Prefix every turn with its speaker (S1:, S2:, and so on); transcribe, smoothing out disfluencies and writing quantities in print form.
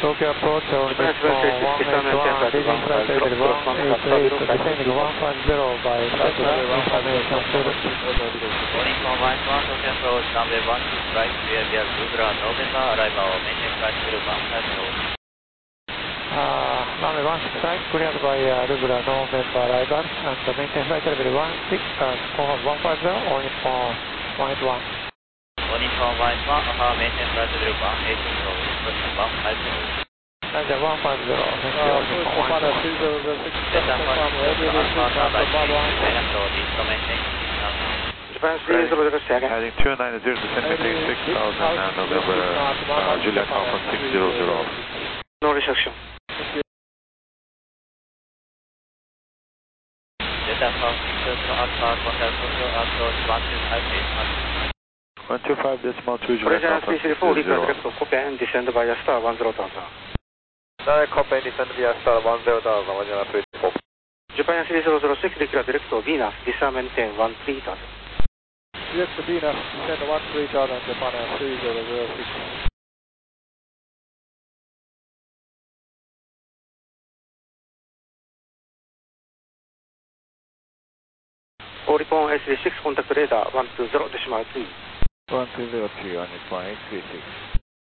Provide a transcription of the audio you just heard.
S1: Tokyo approach, Nippon 181, leading flight level 188, descending 150 by Sakura, information to
S2: Nippon 181, Tokyo approach, runway 12 right, clear via Lubra, November, arrival, maintain flight level 150.
S1: Runway 16 right, cleared by Lubra, November, arrival, and maintain flight level 16, confirm 150, or Nippon 181.
S2: Nippon 181, maintain flight level 180, approach 150.
S1: Roger, 150, thank you, Nippon 181.
S2: Delta
S3: Japan 300,
S4: heading 290, descend maintain 6000, November, Juliet Alpha 600.
S3: no reception.
S2: Delta 600 Alpha, contact Tokyo approach
S4: 125.2, Juliet
S3: Malaysia
S4: Alpha
S3: 334, return
S4: 600.
S3: direct to Koppen, descend via star 10,000.
S5: Koppen, descend via star 10,000, 134.
S3: Japan 3006, declare direct to Venus, descend maintain 13,000.
S5: Direct to Venus, descend 13,000, Japan 3006.
S3: Nippon 836, contact radar 120.3.
S5: 120 to Nippon 836.